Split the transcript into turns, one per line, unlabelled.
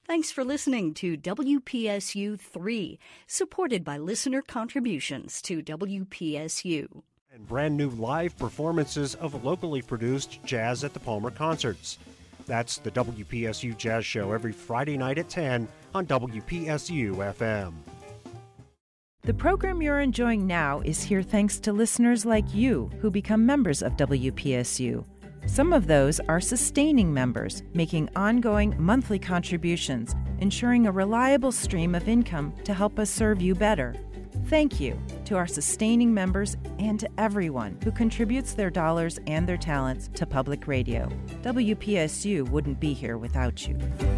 Thanks for listening to WPSU 3, supported by listener contributions to WPSU.
And brand new live performances of locally produced jazz at the Palmer Concerts. That's the WPSU Jazz Show every Friday night at 10 on WPSU FM.
The program you're enjoying now is here thanks to listeners like you who become members of WPSU. Some of those are sustaining members, making ongoing monthly contributions, ensuring a reliable stream of income to help us serve you better. Thank you to our sustaining members and to everyone who contributes their dollars and their talents to public radio. WPSU wouldn't be here without you.